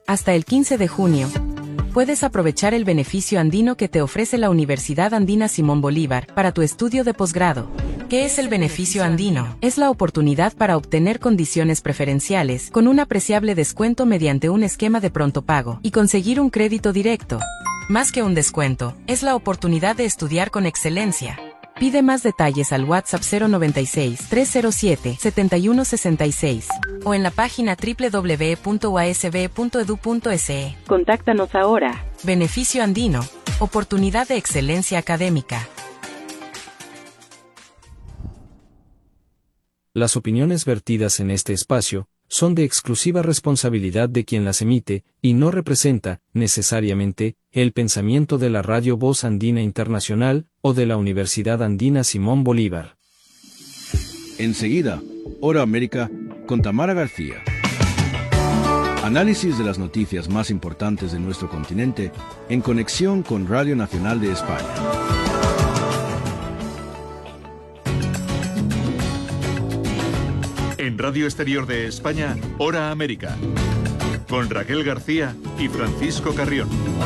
Hasta el 15 de junio. Puedes aprovechar el beneficio andino que te ofrece la Universidad Andina Simón Bolívar para tu estudio de posgrado. ¿Qué es el beneficio andino? Es la oportunidad para obtener condiciones preferenciales con un apreciable descuento mediante un esquema de pronto pago y conseguir un crédito directo. Más que un descuento, es la oportunidad de estudiar con excelencia. Pide más detalles al WhatsApp 096-307-7166 o en la página www.uasb.edu.se. Contáctanos ahora. Beneficio andino. Oportunidad de excelencia académica. Las opiniones vertidas en este espacio son de exclusiva responsabilidad de quien las emite, y no representa, necesariamente, el pensamiento de la Radio Voz Andina Internacional, o de la Universidad Andina Simón Bolívar. Enseguida, Hora América, con Tamara García. Análisis de las noticias más importantes de nuestro continente, en conexión con Radio Nacional de España. En Radio Exterior de España, Hora América, con Raquel García y Francisco Carrión.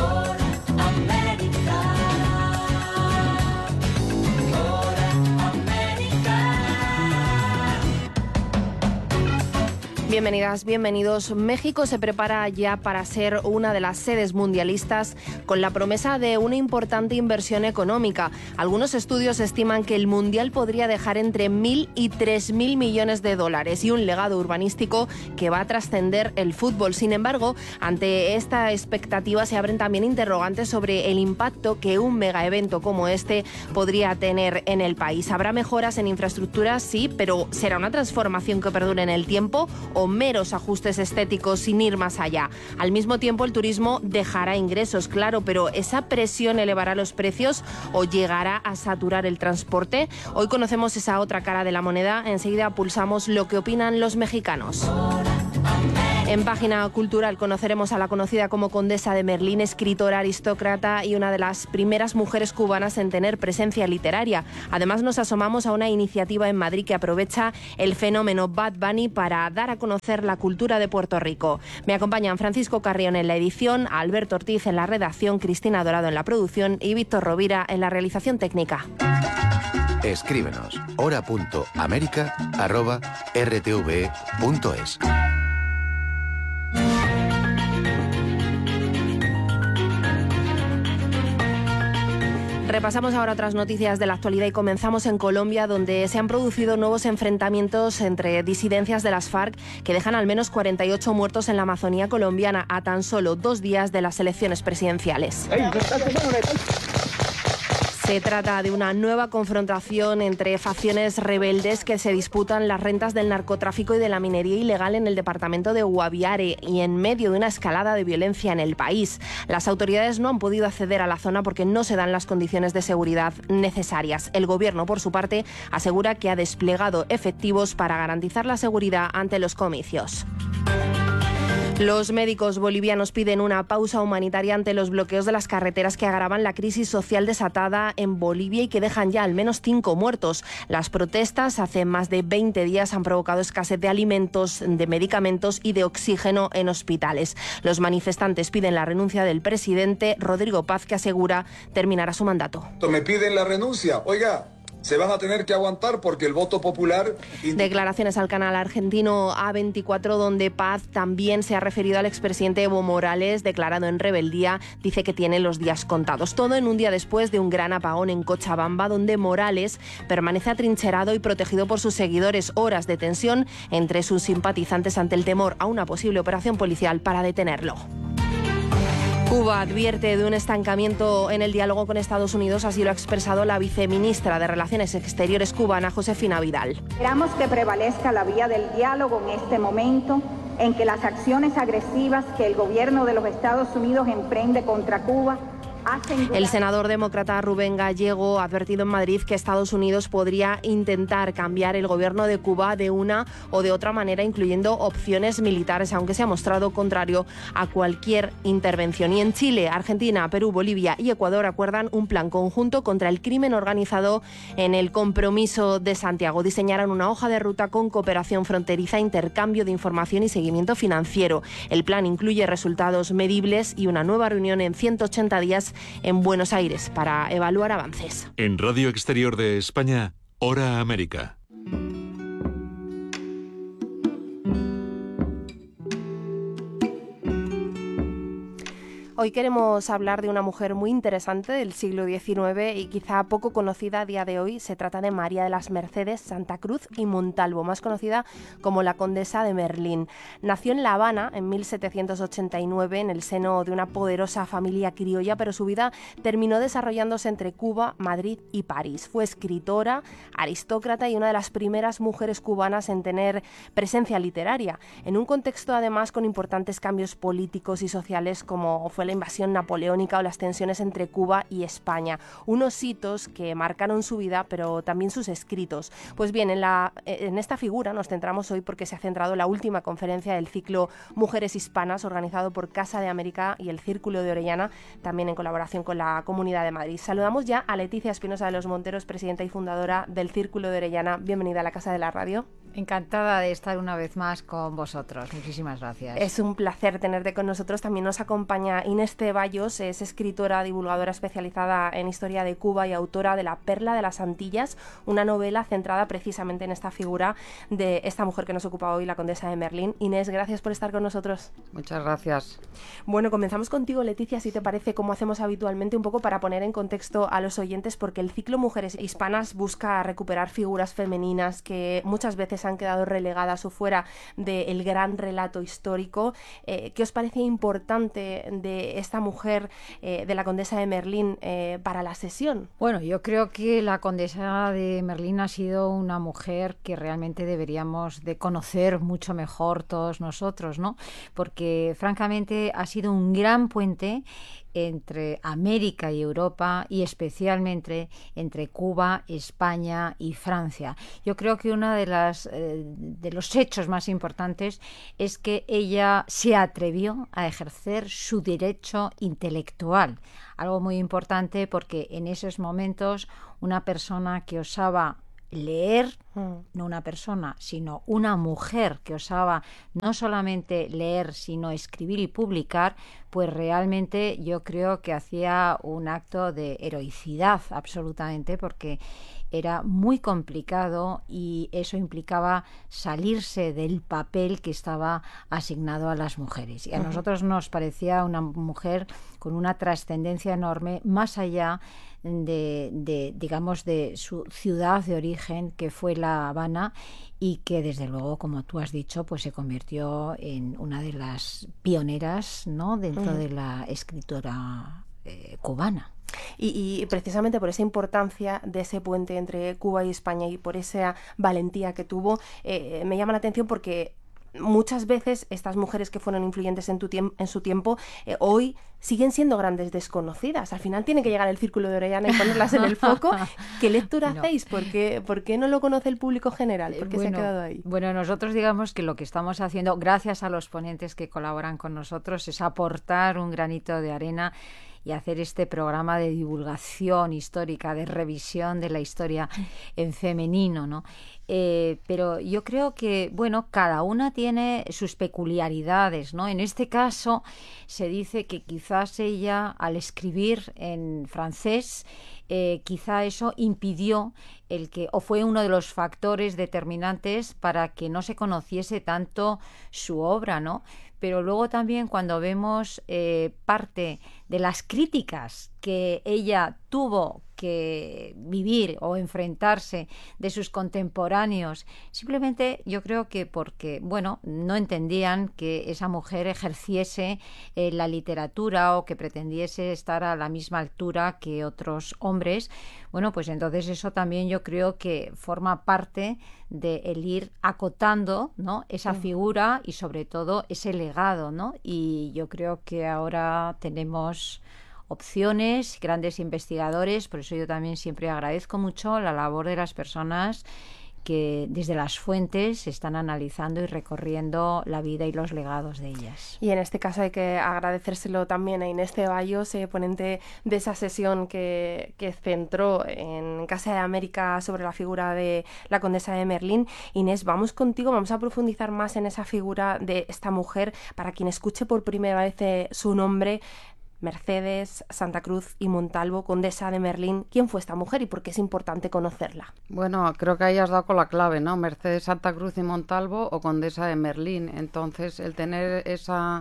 Bienvenidas, bienvenidos. México se prepara ya para ser una de las sedes mundialistas con la promesa de una importante inversión económica. Algunos estudios estiman que el Mundial podría dejar entre 1.000 y 3.000 millones de dólares y un legado urbanístico que va a trascender el fútbol. Sin embargo, ante esta expectativa se abren también interrogantes sobre el impacto que un megaevento como este podría tener en el país. ¿Habrá mejoras en infraestructuras? Sí, pero ¿será una transformación que perdure en el tiempo o meros ajustes estéticos sin ir más allá? Al mismo tiempo, el turismo dejará ingresos, claro, pero ¿esa presión elevará los precios o llegará a saturar el transporte? Hoy conocemos esa otra cara de la moneda. Enseguida pulsamos lo que opinan los mexicanos. En Página Cultural conoceremos a la conocida como Condesa de Merlín, escritora, aristócrata y una de las primeras mujeres cubanas en tener presencia literaria. Además, nos asomamos a una iniciativa en Madrid que aprovecha el fenómeno Bad Bunny para dar a conocer la cultura de Puerto Rico. Me acompañan Francisco Carrión en la edición, Alberto Ortiz en la redacción, Cristina Dorado en la producción y Víctor Rovira en la realización técnica. Escríbenos hora.america@rtve.es. Repasamos ahora otras noticias de la actualidad y comenzamos en Colombia, donde se han producido nuevos enfrentamientos entre disidencias de las FARC que dejan al menos 48 muertos en la Amazonía colombiana a tan solo 2 días de las elecciones presidenciales. Se trata de una nueva confrontación entre facciones rebeldes que se disputan las rentas del narcotráfico y de la minería ilegal en el departamento de Guaviare y en medio de una escalada de violencia en el país. Las autoridades no han podido acceder a la zona porque no se dan las condiciones de seguridad necesarias. El gobierno, por su parte, asegura que ha desplegado efectivos para garantizar la seguridad ante los comicios. Los médicos bolivianos piden una pausa humanitaria ante los bloqueos de las carreteras que agravan la crisis social desatada en Bolivia y que dejan ya al menos 5 muertos. Las protestas hace más de 20 días han provocado escasez de alimentos, de medicamentos y de oxígeno en hospitales. Los manifestantes piden la renuncia del presidente Rodrigo Paz, que asegura terminará su mandato. Me piden la renuncia. Oiga, se van a tener que aguantar porque el voto popular... Declaraciones al canal argentino A24, donde Paz también se ha referido al expresidente Evo Morales, declarado en rebeldía. Dice que tiene los días contados. Todo en un día después de un gran apagón en Cochabamba, donde Morales permanece atrincherado y protegido por sus seguidores. Horas de tensión entre sus simpatizantes ante el temor a una posible operación policial para detenerlo. Cuba advierte de un estancamiento en el diálogo con Estados Unidos, así lo ha expresado la viceministra de Relaciones Exteriores cubana, Josefina Vidal. Esperamos que prevalezca la vía del diálogo en este momento, en que las acciones agresivas que el gobierno de los Estados Unidos emprende contra Cuba hacen dudar. El senador demócrata Rubén Gallego ha advertido en Madrid que Estados Unidos podría intentar cambiar el gobierno de Cuba de una o de otra manera, incluyendo opciones militares, aunque se ha mostrado contrario a cualquier intervención. Y en Chile, Argentina, Perú, Bolivia y Ecuador acuerdan un plan conjunto contra el crimen organizado en el Compromiso de Santiago. Diseñaron una hoja de ruta con cooperación fronteriza, intercambio de información y seguimiento financiero. El plan incluye resultados medibles y una nueva reunión en 180 días en Buenos Aires para evaluar avances. En Radio Exterior de España, Hora América. Hoy queremos hablar de una mujer muy interesante del siglo XIX y quizá poco conocida a día de hoy. Se trata de María de las Mercedes Santa Cruz y Montalvo, más conocida como la Condesa de Merlín. Nació en La Habana en 1789 en el seno de una poderosa familia criolla, pero su vida terminó desarrollándose entre Cuba, Madrid y París. Fue escritora, aristócrata y una de las primeras mujeres cubanas en tener presencia literaria, en un contexto además con importantes cambios políticos y sociales como fue la invasión napoleónica o las tensiones entre Cuba y España. Unos hitos que marcaron su vida, pero también sus escritos. Pues bien, en esta figura nos centramos hoy porque se ha centrado la última conferencia del ciclo Mujeres Hispanas, organizado por Casa de América y el Círculo de Orellana, también en colaboración con la Comunidad de Madrid. Saludamos ya a Leticia Espinosa de los Monteros, presidenta y fundadora del Círculo de Orellana. Bienvenida a la Casa de la Radio. Encantada de estar una vez más con vosotros. Muchísimas gracias. Es un placer tenerte con nosotros. También nos acompaña Inés Ceballos, es escritora, divulgadora especializada en historia de Cuba y autora de La Perla de las Antillas, una novela centrada precisamente en esta figura de esta mujer que nos ocupa hoy, la Condesa de Merlín. Inés, gracias por estar con nosotros. Muchas gracias. Bueno, comenzamos contigo, Leticia, si te parece, como hacemos habitualmente, un poco para poner en contexto a los oyentes, porque el ciclo Mujeres Hispanas busca recuperar figuras femeninas que muchas veces han quedado relegadas o fuera del gran relato histórico. ¿Qué os parecía importante de esta mujer, de la Condesa de Merlín, para la sesión? Bueno, yo creo que la Condesa de Merlín ha sido una mujer que realmente deberíamos de conocer mucho mejor todos nosotros, ¿no? Porque francamente ha sido un gran puente entre América y Europa y especialmente entre Cuba, España y Francia. Yo creo que uno de los hechos más importantes es que ella se atrevió a ejercer su derecho intelectual, algo muy importante porque en esos momentos una persona que osaba leer, no una persona, sino una mujer que osaba no solamente leer, sino escribir y publicar, pues realmente yo creo que hacía un acto de heroicidad absolutamente, porque era muy complicado y eso implicaba salirse del papel que estaba asignado a las mujeres. Y a nosotros nos parecía una mujer con una trascendencia enorme, más allá digamos, de su ciudad de origen, que fue La Habana, y que desde luego, como tú has dicho, pues se convirtió en una de las pioneras, ¿no?, dentro de la escritura cubana. Y precisamente por esa importancia de ese puente entre Cuba y España y por esa valentía que tuvo, me llama la atención porque muchas veces estas mujeres que fueron influyentes en su tiempo, hoy siguen siendo grandes desconocidas. Al final tiene que llegar el Círculo de Orellana y ponerlas en el foco. ¿Qué lectura hacéis? ¿Por qué no lo conoce el público general? ¿Por qué se ha quedado ahí? Bueno, nosotros digamos que lo que estamos haciendo, gracias a los ponentes que colaboran con nosotros, es aportar un granito de arena y hacer este programa de divulgación histórica, de revisión de la historia en femenino, ¿no? Pero yo creo que, bueno, cada una tiene sus peculiaridades, ¿no? En este caso se dice que quizás ella, al escribir en francés, quizá eso impidió o fue uno de los factores determinantes para que no se conociese tanto su obra, ¿no? Pero luego también cuando vemos parte de las críticas que ella tuvo que vivir o enfrentarse de sus contemporáneos, simplemente yo creo que porque, bueno, no entendían que esa mujer ejerciese la literatura o que pretendiese estar a la misma altura que otros hombres. Bueno, pues entonces eso también yo creo que forma parte de el ir acotando, ¿no?, esa figura y sobre todo ese legado, ¿no? Y yo creo que ahora tenemos opciones, grandes investigadores. Por eso yo también siempre agradezco mucho la labor de las personas que desde las fuentes están analizando y recorriendo la vida y los legados de ellas. Y en este caso hay que agradecérselo también a Inés Ceballos, ponente de esa sesión que centró en Casa de América sobre la figura de la condesa de Merlín. Inés, vamos contigo, vamos a profundizar más en esa figura de esta mujer. Para quien escuche por primera vez su nombre, Mercedes Santa Cruz y Montalvo, condesa de Merlín. ¿Quién fue esta mujer y por qué es importante conocerla? Bueno, creo que ahí has dado con la clave, ¿no? Mercedes Santa Cruz y Montalvo o condesa de Merlín. Entonces, el tener esa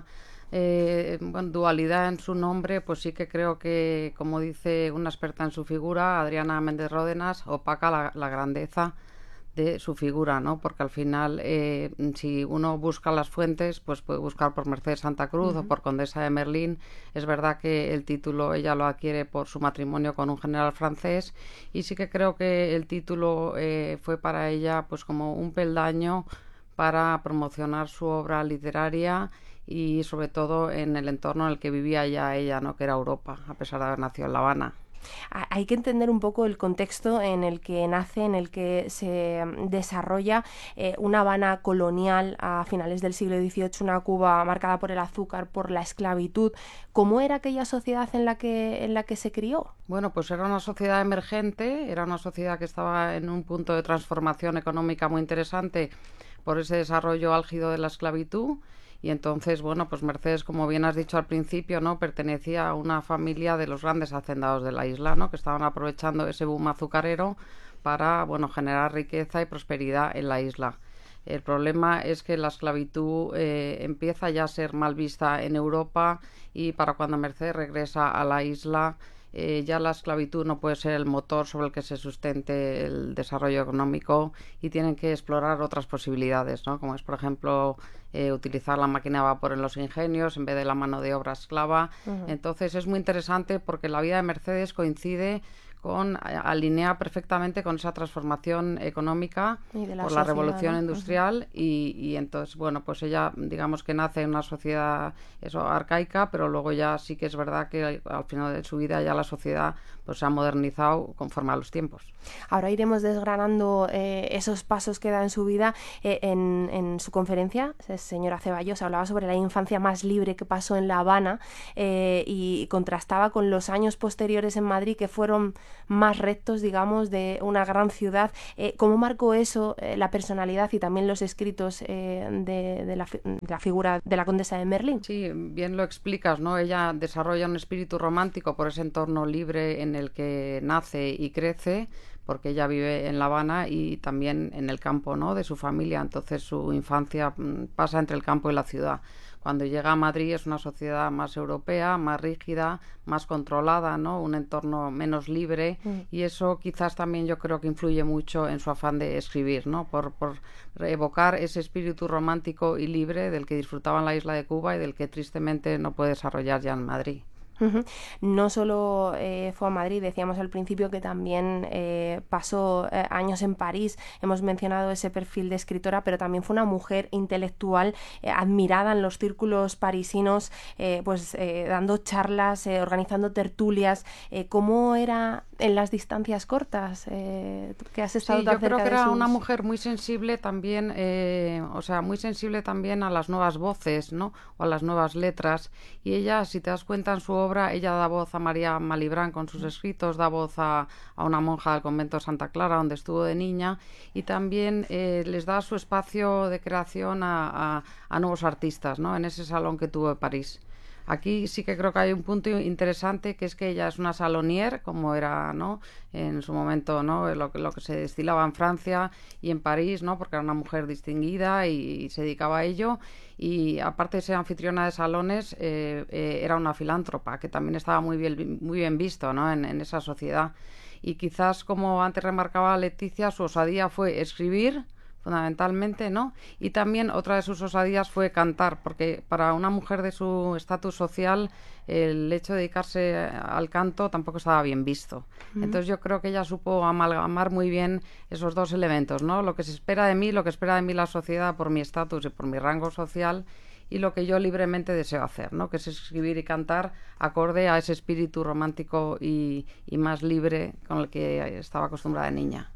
dualidad en su nombre, pues sí que creo que, como dice una experta en su figura, Adriana Méndez Ródenas, opaca la grandeza de su figura, ¿no? Porque al final, si uno busca las fuentes, pues puede buscar por Mercedes Santa Cruz o por condesa de Merlín. Es verdad que el título ella lo adquiere por su matrimonio con un general francés, y sí que creo que el título fue para ella pues como un peldaño para promocionar su obra literaria y sobre todo en el entorno en el que vivía ya ella, ¿no? Que era Europa, a pesar de haber nacido en La Habana. Hay que entender un poco el contexto en el que nace, en el que se desarrolla una Habana colonial a finales del siglo XVIII, una Cuba marcada por el azúcar, por la esclavitud. ¿Cómo era aquella sociedad en la que se crió? Bueno, pues era una sociedad emergente, era una sociedad que estaba en un punto de transformación económica muy interesante por ese desarrollo álgido de la esclavitud. Y entonces, bueno, pues Mercedes, como bien has dicho al principio, ¿no? Pertenecía a una familia de los grandes hacendados de la isla, ¿no? Que estaban aprovechando ese boom azucarero para, bueno, generar riqueza y prosperidad en la isla. El problema es que la esclavitud empieza ya a ser mal vista en Europa, y para cuando Mercedes regresa a la isla, ya la esclavitud no puede ser el motor sobre el que se sustente el desarrollo económico, y tienen que explorar otras posibilidades, ¿no? Como es, por ejemplo, utilizar la máquina de vapor en los ingenios en vez de la mano de obra esclava. Entonces es muy interesante porque la vida de Mercedes coincide alinea perfectamente con esa transformación económica por la revolución industrial, y entonces, bueno, pues ella, digamos que nace en una sociedad arcaica, pero luego ya sí que es verdad que al final de su vida ya la sociedad pues se ha modernizado conforme a los tiempos. Ahora iremos desgranando esos pasos que da en su vida. En su conferencia, señora Ceballos hablaba sobre la infancia más libre que pasó en La Habana, y contrastaba con los años posteriores en Madrid, que fueron más rectos, digamos, de una gran ciudad. ¿Cómo marcó eso la personalidad y también los escritos de la figura de la condesa de Merlín? Sí, bien lo explicas, ¿no? Ella desarrolla un espíritu romántico por ese entorno libre en el que nace y crece, porque ella vive en La Habana y también en el campo, ¿no? De su familia. Entonces su infancia pasa entre el campo y la ciudad. Cuando llega a Madrid es una sociedad más europea, más rígida, más controlada, ¿no? Un entorno menos libre, y eso quizás también yo creo que influye mucho en su afán de escribir, ¿no? Por evocar ese espíritu romántico y libre del que disfrutaba en la isla de Cuba y del que tristemente no puede desarrollar ya en Madrid. No solo fue a Madrid, decíamos al principio que también pasó años en París. Hemos mencionado ese perfil de escritora, pero también fue una mujer intelectual admirada en los círculos parisinos, dando charlas, organizando tertulias. ¿Cómo era en las distancias cortas? Que has estado tan cerca de sus... Yo creo que era una mujer muy sensible también, muy sensible también a las nuevas voces, ¿no? O a las nuevas letras. Y ella, si te das cuenta, en su obra, ella da voz a María Malibrán con sus escritos, da voz a una monja del convento de Santa Clara, donde estuvo de niña, y también les da su espacio de creación a nuevos artistas, ¿no? En ese salón que tuvo de París. Aquí sí que creo que hay un punto interesante, que es que ella es una salonier, como era, ¿no? En su momento, ¿no? Lo que se destilaba en Francia y en París, ¿no? Porque era una mujer distinguida y se dedicaba a ello. Y aparte de ser anfitriona de salones, era una filántropa, que también estaba muy bien visto, ¿no? En esa sociedad. Y quizás, como antes remarcaba Leticia, su osadía fue escribir, fundamentalmente, ¿no? Y también otra de sus osadías fue cantar, porque para una mujer de su estatus social el hecho de dedicarse al canto tampoco estaba bien visto. Entonces yo creo que ella supo amalgamar muy bien esos dos elementos, ¿no? Lo que se espera de mí, lo que espera de mí la sociedad por mi estatus y por mi rango social, y lo que yo libremente deseo hacer, ¿no? Que es escribir y cantar acorde a ese espíritu romántico y más libre con el que estaba acostumbrada de niña.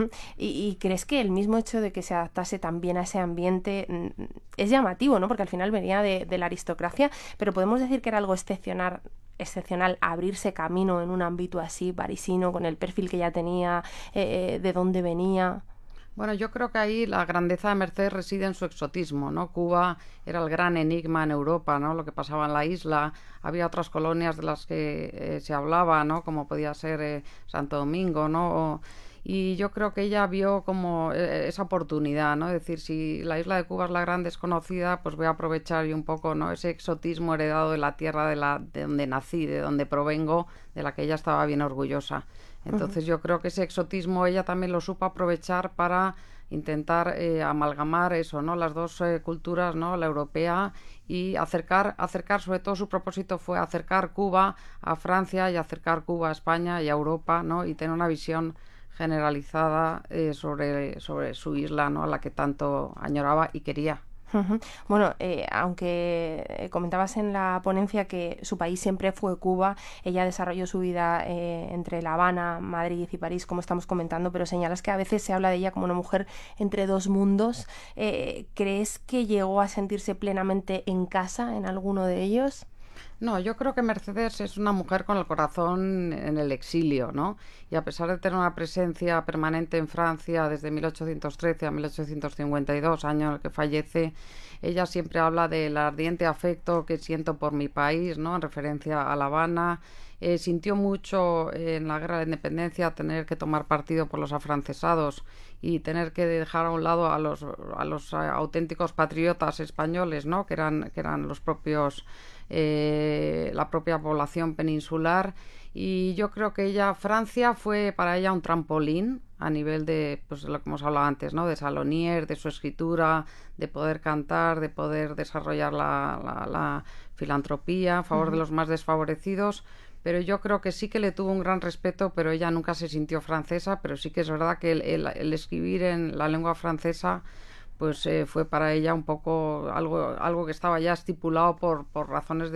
¿Y crees que el mismo hecho de que se adaptase también a ese ambiente es llamativo, ¿no? Porque al final venía de la aristocracia, pero podemos decir que era algo excepcional abrirse camino en un ámbito así parisino, con el perfil que ya tenía, de dónde venía. Bueno, yo creo que ahí la grandeza de Mercedes reside en su exotismo, ¿no? Cuba era el gran enigma en Europa, ¿no? Lo que pasaba en la isla. Había otras colonias de las que se hablaba, ¿no? Como podía ser Santo Domingo, ¿no? Y yo creo que ella vio como esa oportunidad, ¿no? Es decir, si la isla de Cuba es la gran desconocida, pues voy a aprovechar yo un poco, ¿no? Ese exotismo heredado de la tierra de donde nací, de donde provengo, de la que ella estaba bien orgullosa. Entonces yo creo que ese exotismo ella también lo supo aprovechar para intentar amalgamar eso, ¿no? Las dos culturas, ¿no? La europea, y acercar, sobre todo su propósito fue acercar Cuba a Francia y acercar Cuba a España y a Europa, ¿no? Y tener una visión generalizada sobre su isla, ¿no? A la que tanto añoraba y quería. Bueno, aunque comentabas en la ponencia que su país siempre fue Cuba, ella desarrolló su vida entre La Habana, Madrid y París, como estamos comentando, pero señalas que a veces se habla de ella como una mujer entre dos mundos. ¿Crees que llegó a sentirse plenamente en casa en alguno de ellos? No, yo creo que Mercedes es una mujer con el corazón en el exilio, ¿no? Y a pesar de tener una presencia permanente en Francia desde 1813 a 1852, año en el que fallece, ella siempre habla del ardiente afecto que siento por mi país, ¿no? En referencia a La Habana. Sintió mucho en la Guerra de la Independencia tener que tomar partido por los afrancesados y tener que dejar a un lado a los auténticos patriotas españoles, ¿no? Que eran los propios la propia población peninsular. Y yo creo que Francia fue para ella un trampolín a nivel de, pues, lo que hemos hablado antes, ¿no? De Salonier, de su escritura, de poder cantar, de poder desarrollar la filantropía a favor de los más desfavorecidos. Pero yo creo que sí que le tuvo un gran respeto, pero ella nunca se sintió francesa, pero sí que es verdad que el escribir en la lengua francesa pues fue para ella un poco algo que estaba ya estipulado por razones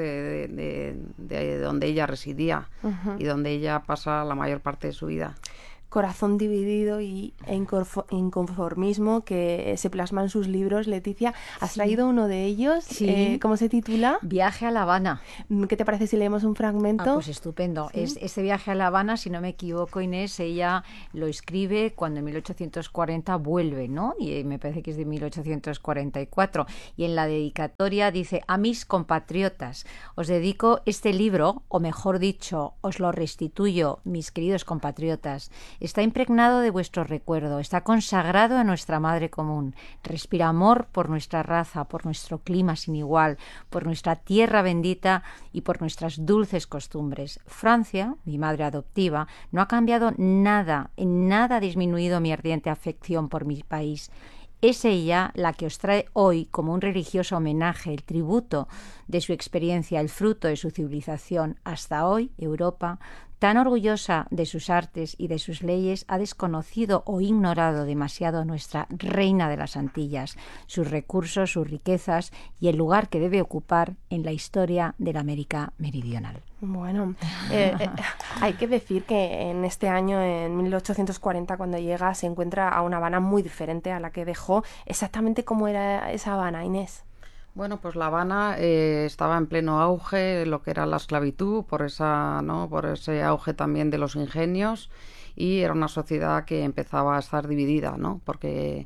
de donde ella residía y donde ella pasa la mayor parte de su vida. Corazón dividido e inconformismo que se plasma en sus libros. Leticia, ¿has traído uno de ellos? Sí. ¿Cómo se titula? Viaje a La Habana. ¿Qué te parece si leemos un fragmento? Pues estupendo. ¿Sí? Este viaje a La Habana, si no me equivoco, Inés, ella lo escribe cuando en 1840 vuelve, ¿no? Y me parece que es de 1844. Y en la dedicatoria dice: a mis compatriotas, os dedico este libro, o mejor dicho, os lo restituyo, mis queridos compatriotas. Está impregnado de vuestro recuerdo, está consagrado a nuestra madre común. Respira amor por nuestra raza, por nuestro clima sin igual, por nuestra tierra bendita y por nuestras dulces costumbres. Francia, mi madre adoptiva, no ha cambiado nada, en nada ha disminuido mi ardiente afección por mi país. Es ella la que os trae hoy como un religioso homenaje, el tributo de su experiencia, el fruto de su civilización. Hasta hoy, Europa, tan orgullosa de sus artes y de sus leyes, ha desconocido o ignorado demasiado a nuestra reina de las Antillas, sus recursos, sus riquezas y el lugar que debe ocupar en la historia de la América Meridional. Bueno, hay que decir que en este año, en 1840, cuando llega, se encuentra a una Habana muy diferente a la que dejó. ¿Exactamente cómo era esa Habana, Inés? Bueno, pues La Habana estaba en pleno auge, lo que era la esclavitud, por ese auge también de los ingenios, y era una sociedad que empezaba a estar dividida, ¿no? Porque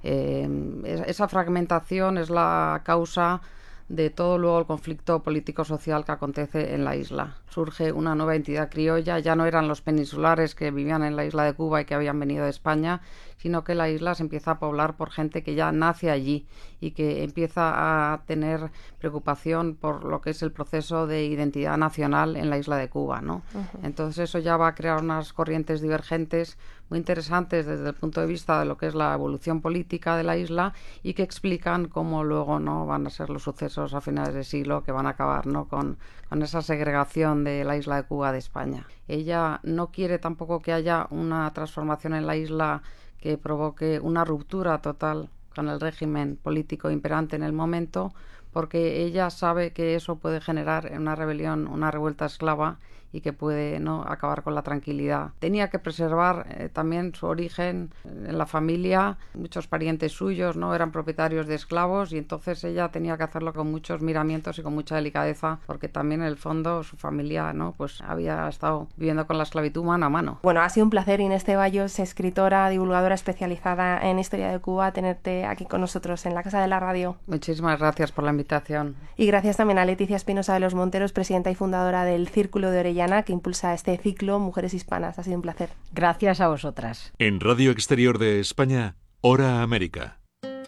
esa fragmentación es la causa de todo luego el conflicto político-social que acontece en la isla. Surge una nueva entidad criolla, ya no eran los peninsulares que vivían en la isla de Cuba y que habían venido de España, sino que la isla se empieza a poblar por gente que ya nace allí y que empieza a tener preocupación por lo que es el proceso de identidad nacional en la isla de Cuba, ¿no? Entonces eso ya va a crear unas corrientes divergentes muy interesantes desde el punto de vista de lo que es la evolución política de la isla y que explican cómo luego no van a ser los sucesos a finales de siglo que van a acabar, ¿no? con esa segregación de la isla de Cuba de España. Ella no quiere tampoco que haya una transformación en la isla que provoque una ruptura total con el régimen político imperante en el momento, porque ella sabe que eso puede generar una rebelión, una revuelta esclava, y que puede, ¿no?, acabar con la tranquilidad. Tenía que preservar también su origen en la familia. Muchos parientes suyos, ¿no?, eran propietarios de esclavos, y entonces ella tenía que hacerlo con muchos miramientos y con mucha delicadeza, porque también en el fondo su familia, ¿no?, pues había estado viviendo con la esclavitud mano a mano. Bueno, ha sido un placer, Inés Ceballos, escritora, divulgadora especializada en historia de Cuba, tenerte aquí con nosotros en la Casa de la Radio. Muchísimas gracias por la invitación. Y gracias también a Leticia Espinosa de los Monteros, presidenta y fundadora del Círculo de Orellana, que impulsa este ciclo Mujeres Hispanas. Ha sido un placer. Gracias a vosotras. En Radio Exterior de España, Hora América.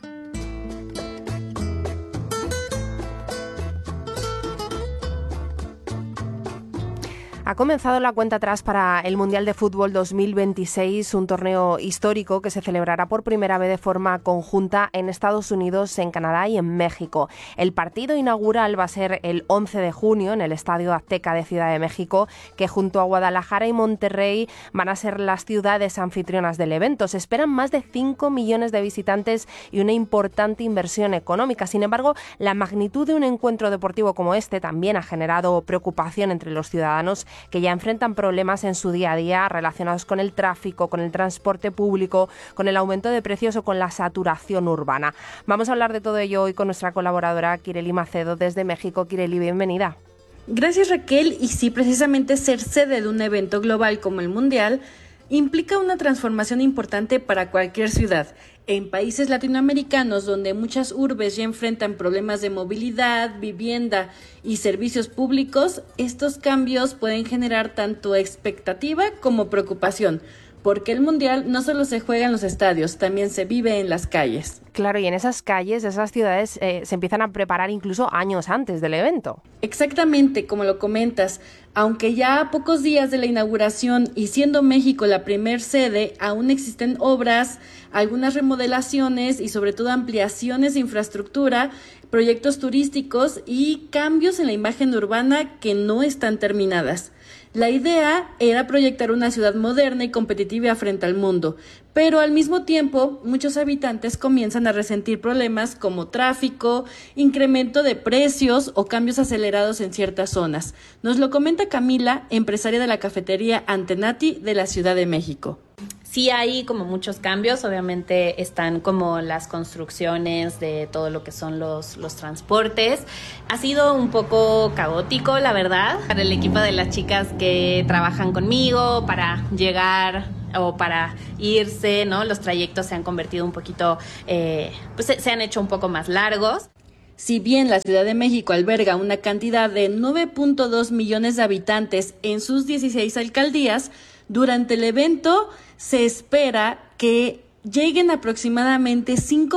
Ha comenzado la cuenta atrás para el Mundial de Fútbol 2026, un torneo histórico que se celebrará por primera vez de forma conjunta en Estados Unidos, en Canadá y en México. El partido inaugural va a ser el 11 de junio en el Estadio Azteca de Ciudad de México, que junto a Guadalajara y Monterrey van a ser las ciudades anfitrionas del evento. Se esperan más de 5 millones de visitantes y una importante inversión económica. Sin embargo, la magnitud de un encuentro deportivo como este también ha generado preocupación entre los ciudadanos, que ya enfrentan problemas en su día a día relacionados con el tráfico, con el transporte público, con el aumento de precios o con la saturación urbana. Vamos a hablar de todo ello hoy con nuestra colaboradora Kireli Macedo desde México. Kireli, bienvenida. Gracias, Raquel. Y sí, precisamente ser sede de un evento global como el Mundial implica una transformación importante para cualquier ciudad. En países latinoamericanos, donde muchas urbes ya enfrentan problemas de movilidad, vivienda y servicios públicos, estos cambios pueden generar tanto expectativa como preocupación, porque el Mundial no solo se juega en los estadios, también se vive en las calles. Claro, y en esas calles, esas ciudades, se empiezan a preparar incluso años antes del evento. Exactamente, como lo comentas. Aunque ya a pocos días de la inauguración y siendo México la primer sede, aún existen obras, algunas remodelaciones y sobre todo ampliaciones de infraestructura, proyectos turísticos y cambios en la imagen urbana que no están terminadas. La idea era proyectar una ciudad moderna y competitiva frente al mundo, pero al mismo tiempo muchos habitantes comienzan a resentir problemas como tráfico, incremento de precios o cambios acelerados en ciertas zonas. Nos lo comenta Camila, empresaria de la cafetería Antenati de la Ciudad de México. Sí hay como muchos cambios, obviamente están como las construcciones de todo lo que son los transportes. Ha sido un poco caótico, la verdad, para el equipo de las chicas que trabajan conmigo, para llegar o para irse, ¿no? Los trayectos se han convertido un poquito, pues se han hecho un poco más largos. Si bien la Ciudad de México alberga una cantidad de 9.2 millones de habitantes en sus 16 alcaldías, durante el evento se espera que lleguen aproximadamente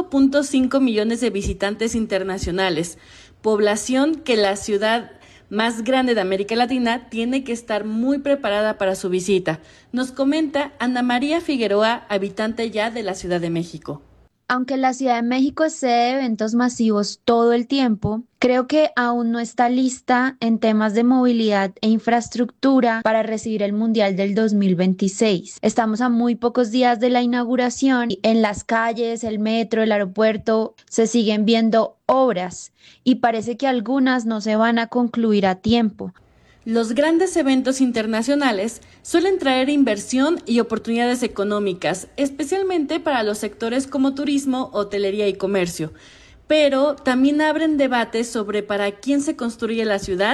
5.5 millones de visitantes internacionales, población que la ciudad más grande de América Latina tiene que estar muy preparada para su visita. Nos comenta Ana María Figueroa, habitante ya de la Ciudad de México. Aunque la Ciudad de México es sede de eventos masivos todo el tiempo, creo que aún no está lista en temas de movilidad e infraestructura para recibir el Mundial del 2026. Estamos a muy pocos días de la inauguración y en las calles, el metro, el aeropuerto se siguen viendo obras y parece que algunas no se van a concluir a tiempo. Los grandes eventos internacionales suelen traer inversión y oportunidades económicas, especialmente para los sectores como turismo, hotelería y comercio, pero también abren debates sobre para quién se construye la ciudad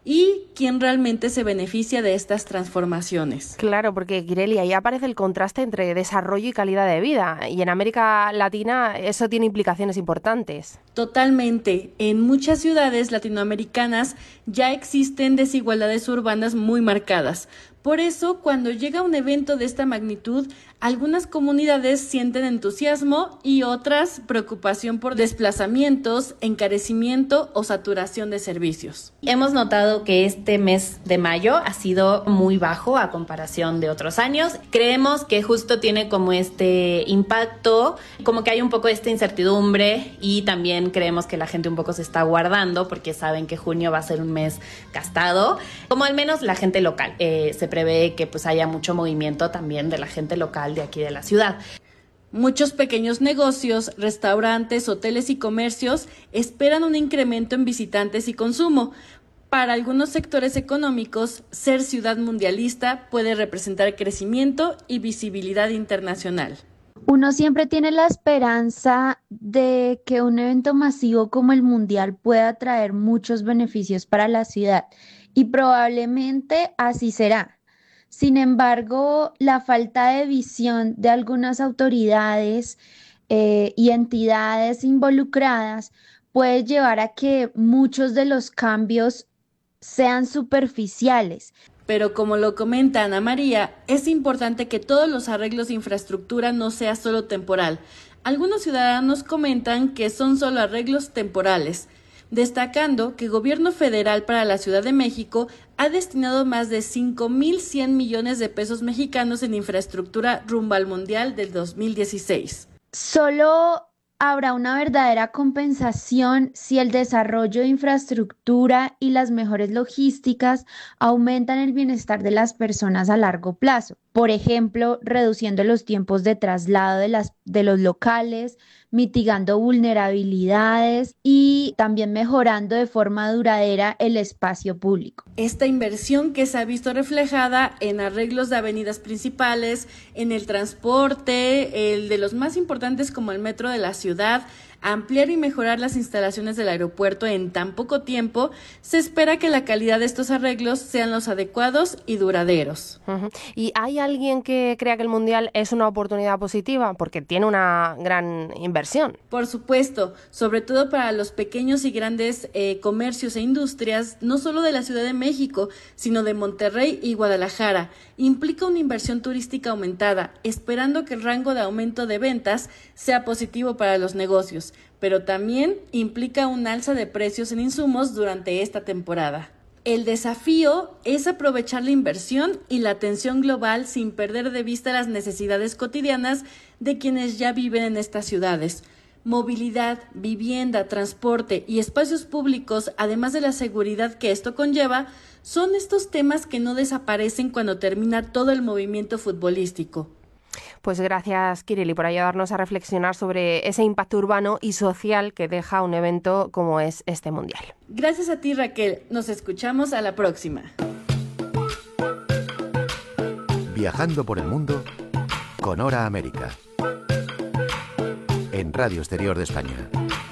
y quién realmente se beneficia de estas transformaciones. Claro, porque Kireli, ahí aparece el contraste entre desarrollo y calidad de vida, y en América Latina eso tiene implicaciones importantes. Totalmente. En muchas ciudades latinoamericanas ya existen desigualdades urbanas muy marcadas. Por eso, cuando llega un evento de esta magnitud, algunas comunidades sienten entusiasmo y otras preocupación por desplazamientos, encarecimiento o saturación de servicios. Hemos notado que este mes de mayo ha sido muy bajo a comparación de otros años. Creemos que justo tiene como este impacto, como que hay un poco de esta incertidumbre, y también creemos que la gente un poco se está guardando porque saben que junio va a ser un mes gastado, como al menos la gente local. Se prevé que pues haya mucho movimiento también de la gente local de aquí de la ciudad. Muchos pequeños negocios, restaurantes, hoteles y comercios esperan un incremento en visitantes y consumo. Para algunos sectores económicos, ser ciudad mundialista puede representar crecimiento y visibilidad internacional. Uno siempre tiene la esperanza de que un evento masivo como el Mundial pueda traer muchos beneficios para la ciudad, y probablemente así será. Sin embargo, la falta de visión de algunas autoridades y entidades involucradas puede llevar a que muchos de los cambios sean superficiales. Pero como lo comenta Ana María, es importante que todos los arreglos de infraestructura no sea solo temporal. Algunos ciudadanos comentan que son solo arreglos temporales, destacando que el gobierno federal para la Ciudad de México ha destinado más de 5.100 millones de pesos mexicanos en infraestructura rumbo al Mundial del 2016. Solo habrá una verdadera compensación si el desarrollo de infraestructura y las mejores logísticas aumentan el bienestar de las personas a largo plazo. Por ejemplo, reduciendo los tiempos de traslado de los locales, mitigando vulnerabilidades y también mejorando de forma duradera el espacio público. Esta inversión que se ha visto reflejada en arreglos de avenidas principales, en el transporte, el de los más importantes como el metro de la ciudad, ampliar y mejorar las instalaciones del aeropuerto en tan poco tiempo, se espera que la calidad de estos arreglos sean los adecuados y duraderos. ¿Y hay alguien que crea que el Mundial es una oportunidad positiva? Porque tiene una gran inversión. Por supuesto, sobre todo para los pequeños y grandes comercios e industrias, no solo de la Ciudad de México, sino de Monterrey y Guadalajara. Implica una inversión turística aumentada, esperando que el rango de aumento de ventas sea positivo para los negocios, pero también implica un alza de precios en insumos durante esta temporada. El desafío es aprovechar la inversión y la atención global sin perder de vista las necesidades cotidianas de quienes ya viven en estas ciudades. Movilidad, vivienda, transporte y espacios públicos, además de la seguridad que esto conlleva, son estos temas que no desaparecen cuando termina todo el movimiento futbolístico. Pues gracias, Kirili, por ayudarnos a reflexionar sobre ese impacto urbano y social que deja un evento como es este Mundial. Gracias a ti, Raquel. Nos escuchamos a la próxima. Viajando por el mundo con Hora América. En Radio Exterior de España.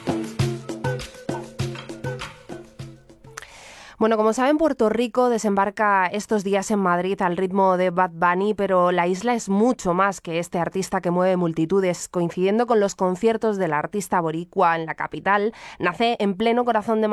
Bueno, como saben, Puerto Rico desembarca estos días en Madrid al ritmo de Bad Bunny, pero la isla es mucho más que este artista que mueve multitudes. Coincidiendo con los conciertos del artista boricua en la capital, nace en pleno corazón de